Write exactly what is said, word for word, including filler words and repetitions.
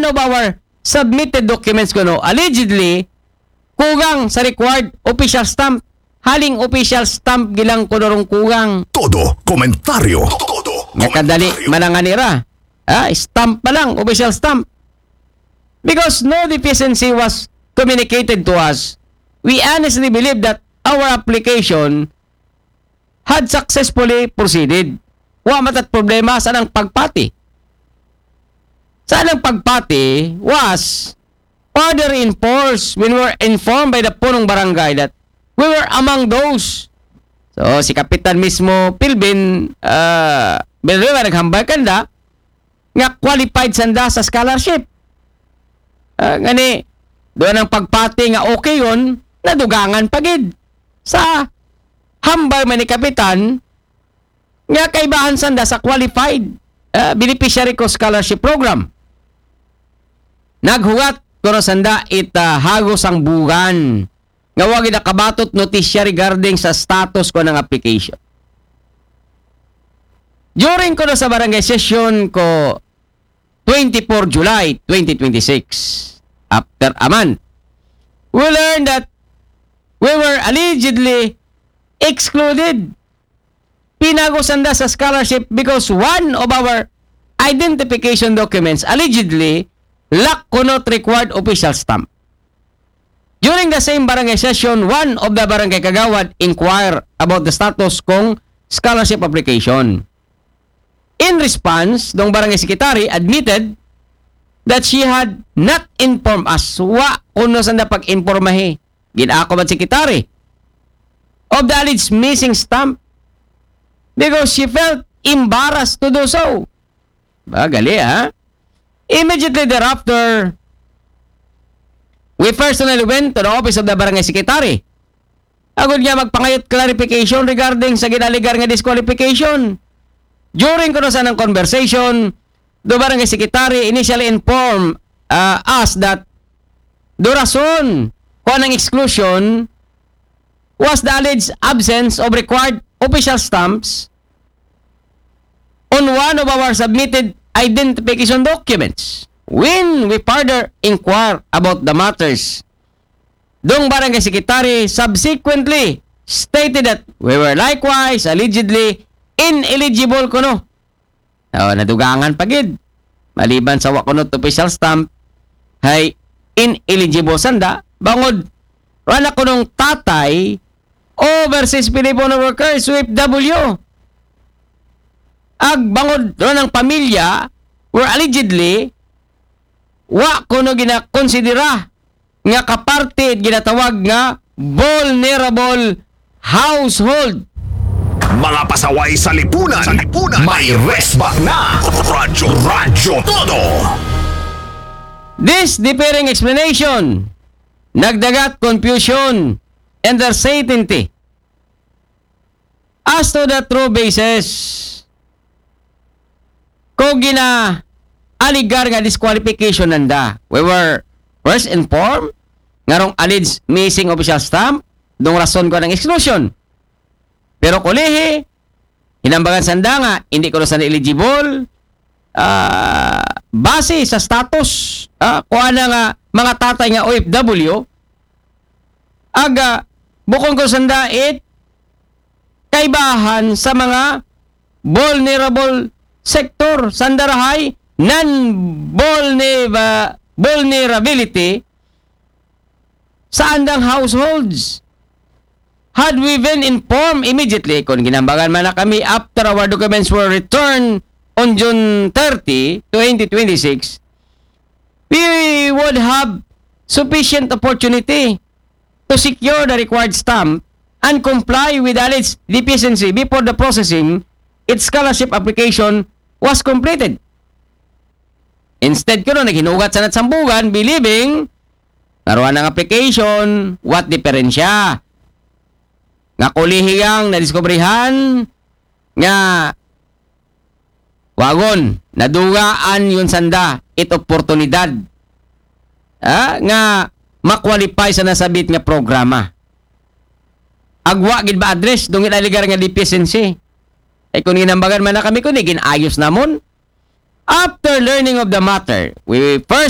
one of our submitted documents kuno allegedly kugang sa required official stamp. Haling official stamp gilang kunurong kugang. Todo komentaryo. Todo Nakadali mananganira. Ah, stamp pa lang, official stamp. Because no deficiency was communicated to us, we honestly believe that our application had successfully proceeded. Wa matat problema sa nang pagpati. Sa nang pagpati was further reinforced when we were informed by the punong barangay that we were among those. So, si Kapitan mismo, Pilbin, uh, Bilriba, naghambay kanda, nga qualified sanda sa scholarship. Uh, ngani, doon ang pagpati nga okay yun, nadugangan pagid. Sa hambay man ni Kapitan, nga kaibahan sanda sa qualified uh, beneficiary ko scholarship program. Naghugat kuno sanda it uh, hagos ang bugan nga wag na kabatot notisya regarding sa status ko ng application. During ko na sa barangay session ko twenty-fourth July twenty twenty-six, after a month, we learned that we were allegedly excluded. Pinagosanda sa scholarship because one of our identification documents allegedly lack not required official stamp. During the same barangay session, one of the barangay kagawad inquired about the status kong scholarship application. In response, dong barangay secretary admitted that she had not informed us. Wa kuno sanda pag-impormahe. Ginako man secretary of the alleged missing stamp because she felt embarrassed to do so. Bagali, ha? Immediately thereafter, we personally went to the office of the barangay secretary. Agad niya magpangayot clarification regarding sa ginaligar nga disqualification. During kuno sa ng conversation, the barangay secretary initially informed uh, us that the rason kung anong exclusion was the alleged absence of required official stamps on one of our submitted identification documents. When we further inquire about the matters, dong barangay secretary subsequently stated that we were likewise allegedly ineligible kuno. Oh, nadugangan pagid. Maliban sa wakunot official stamp, hay ineligible sanda. Bangod, wala kunong tatay overseas Filipino workers, W F W. Ag bangod ron ang pamilya were allegedly wa kuno ginakonsidera nga kaparte ginatawag nga vulnerable household. Mga pasaway sa lipunan. Sa lipunan. May resback na. Radyo, radyo, todo. This differing explanation nagdagat confusion and uncertainty as to the true basis kung gina aligar nga disqualification nanda. We were first informed nga rong alleged missing official stamp dong rason ko ng exclusion. Pero kulihi, hinambagan sanda nga, hindi ko na sana eligible uh, base sa status uh, kung ano nga mga tatay nga O F W aga bukong ko sanda it kaibahan sa mga vulnerable sector sandarahay non-vulnerability sa andang households. Had we been informed immediately, kung ginambagan man na kami after our documents were returned on June thirtieth, twenty twenty-six, we would have sufficient opportunity to secure the required stamp and comply with alleged deficiency before the processing its scholarship application was completed. Instead ko no, naghinugat sa natsambugan, believing naruan ng application, what diferensya? Nga kulihiyang nadiskobrihan nga wagon, nadugaan yun sanda, it oportunidad ah, nga makwalify sa nasabit nga programa. Agwa gid ba address dong ilaligar nga deficiency? Ay kung ginambagan man na kami kundi ginayos namon. After learning of the matter, we first